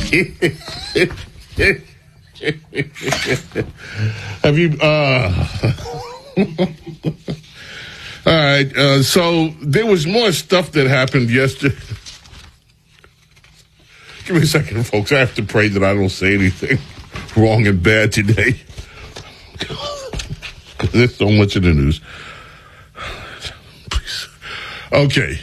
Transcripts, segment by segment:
Have you? All right. So there was more stuff that happened yesterday. Give me a second, folks. I have to pray that I don't say anything wrong and bad today. There's so much in the news. Please. Okay.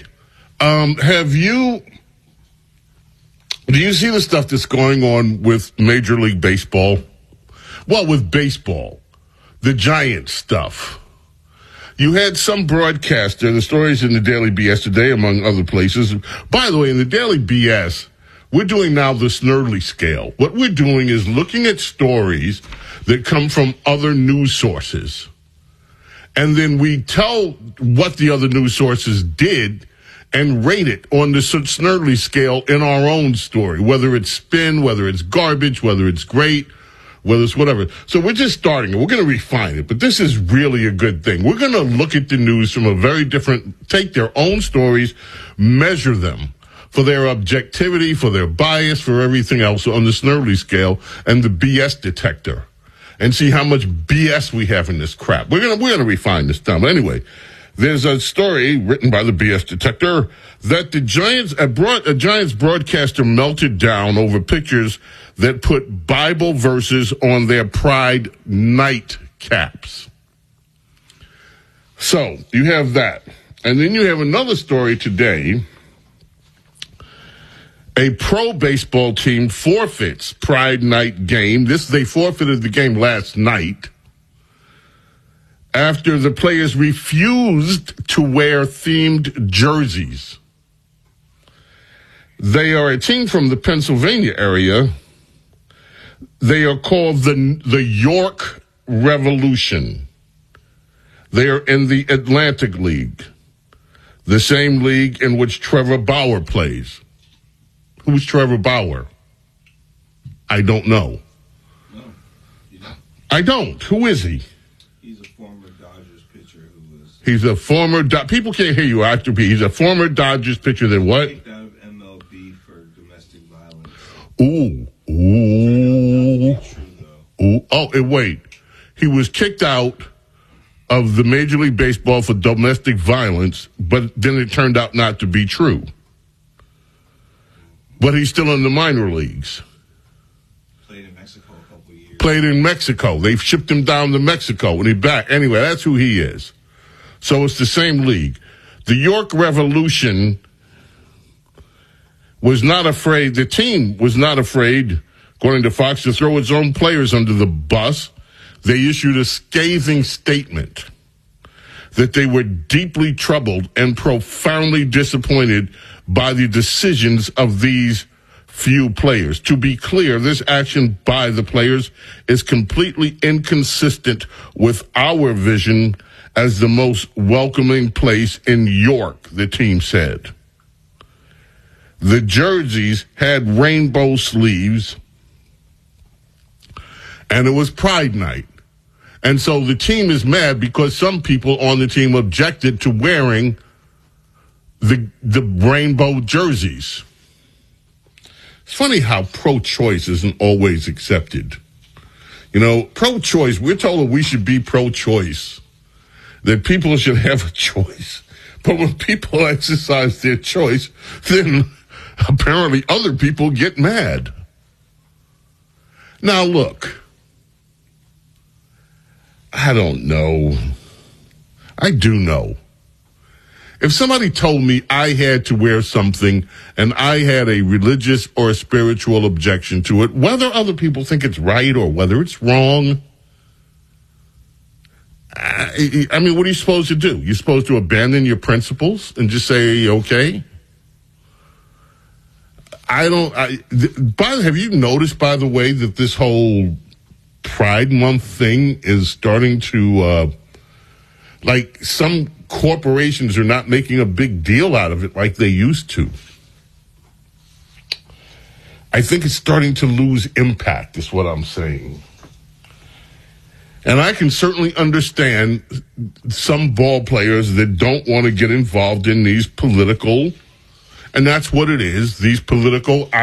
Do you see the stuff that's going on with Major League Baseball? Well, with baseball, the Giants stuff. You had some broadcaster, the stories in the Daily BS today, among other places. By the way, in the Daily BS, we're doing now the Snerdley scale. What we're doing is looking at stories that come from other news sources. And then we tell what the other news sources did and rate it on the Snerdley scale in our own story, whether it's spin, whether it's garbage, whether it's great, whether it's whatever. So we're just starting it. We're going to refine it, but this is really a good thing. We're going to look at the news from a very different, take their own stories, measure them for their objectivity, for their bias, for everything else on the Snerdley scale and the BS detector, and see how much BS we have in this crap. We're gonna refine this down. But anyway, there's a story written by the BS detector that the Giants, a Giants broadcaster melted down over pictures that put Bible verses on their Pride night caps. So you have that. And then you have another story today. A pro baseball team forfeits Pride night game. They forfeited the game last night after the players refused to wear themed jerseys. They are a team from the Pennsylvania area. They are called the York Revolution. They are in the Atlantic League, the same league in which Trevor Bauer plays. Who's Trevor Bauer? I don't know. No, you don't. I don't. Who is he? He's a former Dodgers pitcher who was... He's a former... People can't hear you, Actor B. He's a former Dodgers pitcher that what? Kicked out of MLB for domestic violence. Ooh. Wait. He was kicked out of the Major League Baseball for domestic violence, but then it turned out not to be true. But he's still in the minor leagues. Played in Mexico a couple of years. Played in Mexico. They've shipped him down to Mexico and he's back. Anyway, that's who he is. So it's the same league. The York Revolution was not afraid, the team was not afraid, according to Fox, to throw its own players under the bus. They issued a scathing statement that they were deeply troubled and profoundly disappointed by the decisions of these few players. To be clear, this action by the players is completely inconsistent with our vision as the most welcoming place in York, the team said. The jerseys had rainbow sleeves, and it was Pride night. And so the team is mad because some people on the team objected to wearing the rainbow jerseys. It's funny how pro-choice isn't always accepted. You know, pro-choice, we're told that we should be pro-choice, that people should have a choice. But when people exercise their choice, then apparently other people get mad. Now, look, I don't know. I do know. If somebody told me I had to wear something and I had a religious or a spiritual objection to it, whether other people think it's right or whether it's wrong, I mean, what are you supposed to do? You're supposed to abandon your principles and just say, okay? Have you noticed, by the way, that this whole Pride Month thing is starting to, some corporations are not making a big deal out of it like they used to. I think it's starting to lose impact, is what I'm saying. And I can certainly understand some ball players that don't want to get involved in these political, and that's what it is, these political